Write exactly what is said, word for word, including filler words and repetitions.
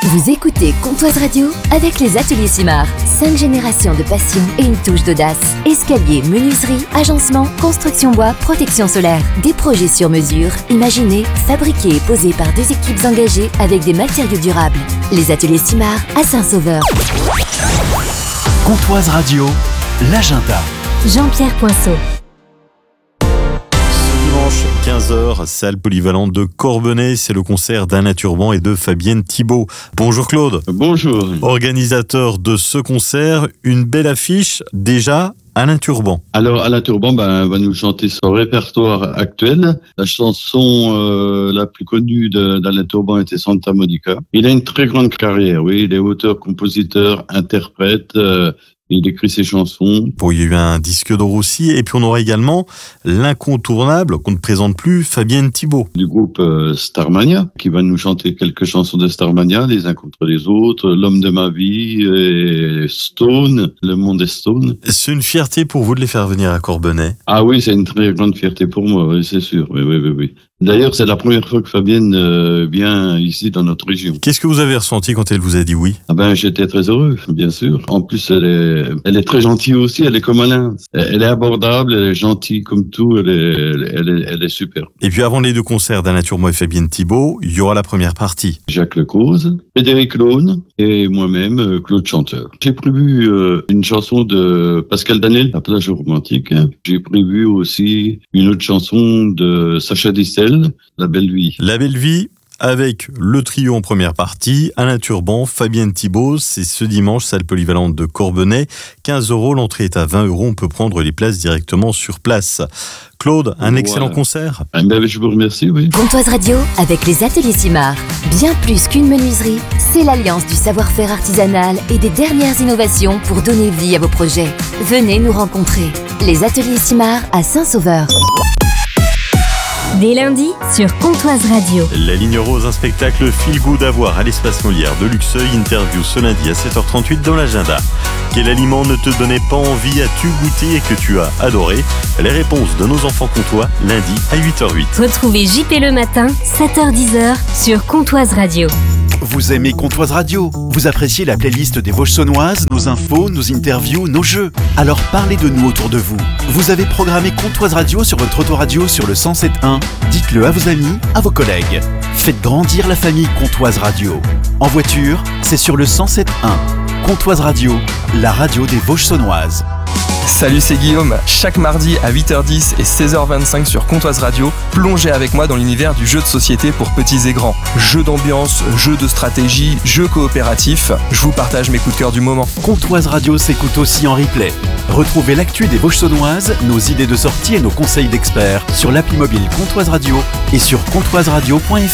Vous écoutez Comtoise Radio avec les ateliers Simard. Cinq générations de passion et une touche d'audace. Escalier, menuiserie, agencement, construction bois, protection solaire. Des projets sur mesure, imaginés, fabriqués et posés par des équipes engagées avec des matériaux durables. Les ateliers Simard à Saint-Sauveur. Comtoise Radio, l'agenda. Jean-Pierre Poinceau. quinze heures, salle polyvalente de Corbenay, c'est le concert d'Alain Turban et de Fabienne Thibault. Bonjour Claude. Bonjour. Organisateur de ce concert, une belle affiche déjà, Alain Turban. Alors Alain Turban ben, va nous chanter son répertoire actuel. La chanson euh, la plus connue de, d'Alain Turban était Santa Monica. Il a une très grande carrière, oui, il est auteur, compositeur, interprète. Euh, Il écrit ses chansons. Bon, il y a eu un disque d'or aussi. Et puis on aura également l'incontournable, qu'on ne présente plus, Fabienne Thibault. Du groupe euh, Starmania, qui va nous chanter quelques chansons de Starmania, les uns contre les autres, L'homme de ma vie, et Stone, Le monde est Stone. C'est une fierté pour vous de les faire venir à Corbenay? Ah oui, c'est une très grande fierté pour moi, oui, c'est sûr. Oui, oui, oui, oui. D'ailleurs, c'est la première fois que Fabienne euh, vient ici dans notre région. Qu'est-ce que vous avez ressenti quand elle vous a dit oui? Ah ben, j'étais très heureux, bien sûr. En plus, elle est, elle est très gentille aussi. Elle est comme Alain. Elle est abordable, elle est gentille comme tout. Elle est, elle est, elle est super. Et puis, avant les deux concerts d'Alain Turban et Fabienne Thibault, il y aura la première partie. Jacques Lecause, Frédéric Laune et moi-même, Claude Chanteur. J'ai prévu euh, une chanson de Pascal Danel, La plage romantique. J'ai prévu aussi une autre chanson de Sacha Distel, La belle vie. La belle vie, avec le trio en première partie, Alain Turban, Fabienne Thibault, c'est ce dimanche, salle polyvalente de Corbenay. quinze euros, l'entrée est à vingt euros, on peut prendre les places directement sur place. Claude, un excellent voilà. concert. Ah ben, je vous remercie, oui. Comtoise Radio avec les ateliers Simard. Bien plus qu'une menuiserie, c'est l'alliance du savoir-faire artisanal et des dernières innovations pour donner vie à vos projets. Venez nous rencontrer. Les ateliers Simard à Saint-Sauveur. Dès lundi sur Comtoise Radio. La ligne rose, un spectacle feel good à voir à l'espace Molière de Luxeuil. Interview ce lundi à sept heures trente-huit dans l'agenda. Quel aliment ne te donnait pas envie as-tu goûté et que tu as adoré? Les réponses de nos enfants comtois lundi à huit heures huit. Retrouvez J P le matin, sept heures dix sur Comtoise Radio. Vous aimez Comtoise Radio? Vous appréciez la playlist des Vosges Saunoises, nos infos, nos interviews, nos jeux? Alors parlez de nous autour de vous. Vous avez programmé Comtoise Radio sur votre autoradio sur le cent sept point un. Dites-le à vos amis, à vos collègues. Faites grandir la famille Comtoise Radio. En voiture, c'est sur le cent sept point un. Comtoise Radio, la radio des Vosges Saunoises. Salut, c'est Guillaume. Chaque mardi à huit heures dix et seize heures vingt-cinq sur Comtoise Radio, plongez avec moi dans l'univers du jeu de société pour petits et grands. Jeux d'ambiance, jeux de stratégie, jeux coopératifs, je vous partage mes coups de cœur du moment. Comtoise Radio s'écoute aussi en replay. Retrouvez l'actu des Vosges Saunoises, nos idées de sortie et nos conseils d'experts sur l'appli mobile Comtoise Radio et sur comtoise radio point f r.